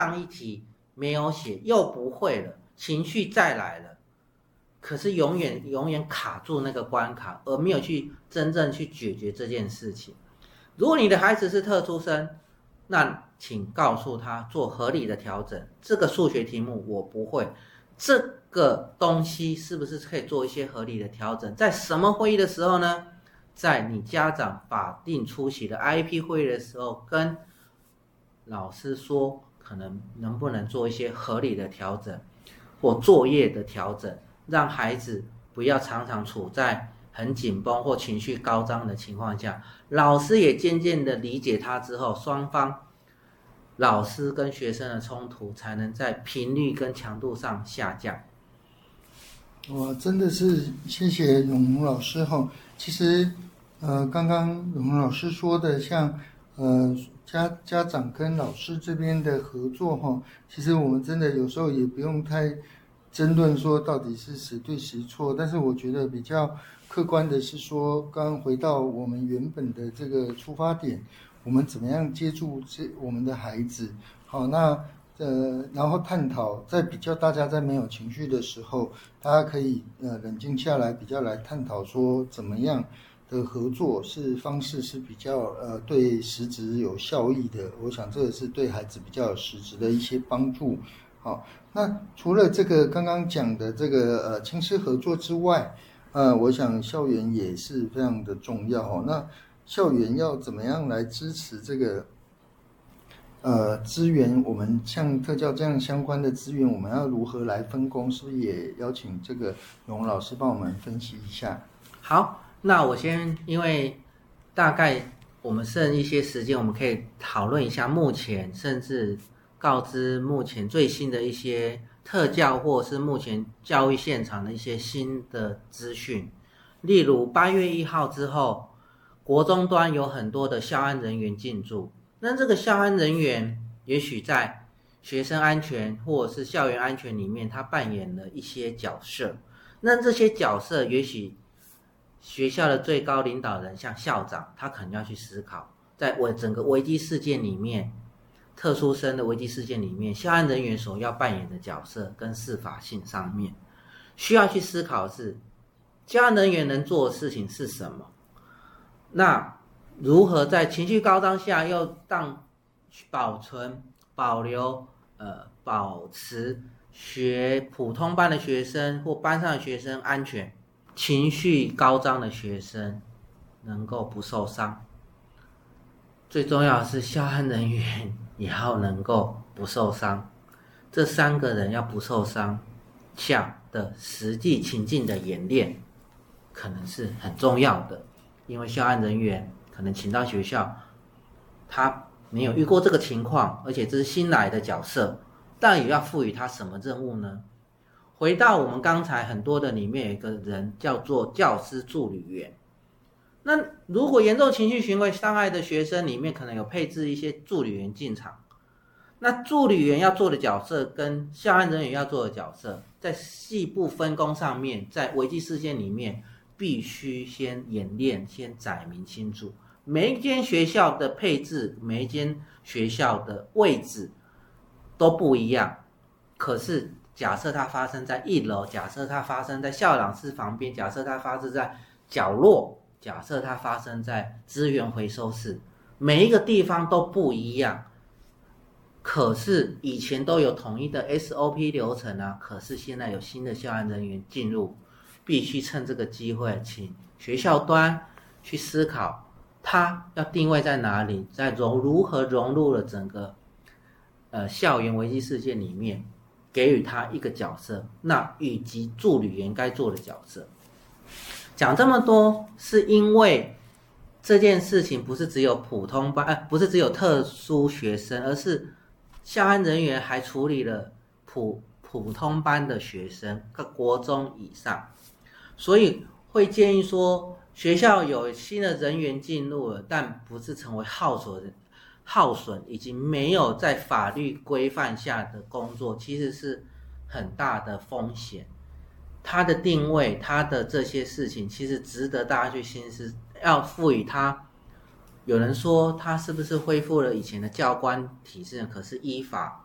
上一题没有写，又不会了，情绪再来了，可是永远卡住那个关卡，而没有去真正去解决这件事情。如果你的孩子是特殊生，那请告诉他做合理的调整。这个数学题目我不会，这个东西是不是可以做一些合理的调整？在什么会议的时候呢？在你家长法定出席的 IEP 会议的时候，跟老师说，可能不能做一些合理的调整或作业的调整，让孩子不要常常处在很紧绷或情绪高涨的情况下。老师也渐渐的理解他之后，双方老师跟学生的冲突才能在频率跟强度上下降。 哇，真的是谢谢永红老师哈。其实刚刚永红老师说的，像家长跟老师这边的合作哈，其实我们真的有时候也不用太争论说到底是谁对谁错，但是我觉得比较客观的是说，刚刚回到我们原本的这个出发点，我们怎么样接住我们的孩子，好，那然后探讨，在比较大家在没有情绪的时候，大家可以冷静下来，比较来探讨说怎么样的合作方式是比较对实质有效益的。我想这个是对孩子比较有实质的一些帮助。好，那除了这个刚刚讲的这个亲师合作之外，我想校园也是非常的重要哦。那校园要怎么样来支持这个资源？我们像特教这样相关的资源，我们要如何来分工？是不是也邀请这个永红老师帮我们分析一下？ 好，那我先，因为大概我们剩一些时间，我们可以讨论一下目前，甚至告知目前最新的一些特教或是目前教育现场的一些新的资讯。例如8月1号之后，国中端有很多的校安人员进驻，那这个校安人员也许在学生安全或者是校园安全里面，他扮演了一些角色。那这些角色也许学校的最高领导人像校长，他可能要去思考，在整个危机事件里面，特殊生的危机事件里面，校安人员所要扮演的角色跟适法性上面，需要去思考的是校安人员能做的事情是什么。那如何在情绪高涨下又保存、保留、保持普通班的学生或班上的学生安全，情绪高涨的学生能够不受伤。最重要的是校安人员也要能够不受伤。这3个人要不受伤下的实际情境的演练，可能是很重要的。因为校安人员可能请到学校，他没有遇过这个情况，而且这是新来的角色，但也要赋予他什么任务呢？回到我们刚才很多的里面有一个人叫做教师助理员。那如果严重情绪行为伤害的学生里面，可能有配置一些助理员进场。那助理员要做的角色跟校安人员要做的角色，在细部分工上面，在危机事件里面必须先演练，先载明清楚。每一间学校的配置，每一间学校的位置都不一样。可是假设它发生在1楼，假设它发生在校长室旁边，假设它发生在角落，假设它发生在资源回收室，每一个地方都不一样。可是以前都有统一的 SOP 流程啊，可是现在有新的校安人员进入，必须趁这个机会，请学校端去思考，它要定位在哪里，在如何融入了整个校园危机事件里面，给予他一个角色，那以及助理员该做的角色。讲这么多，是因为这件事情不是只有普通班，不是只有特殊学生，而是校安人员还处理了普通班的学生，国中以上。所以会建议说，学校有新的人员进入了，但不是成为耗损以及没有在法律规范下的工作，其实是很大的风险。它的定位，它的这些事情，其实值得大家去深思，要赋予它。有人说他是不是恢复了以前的教官体制？可是依法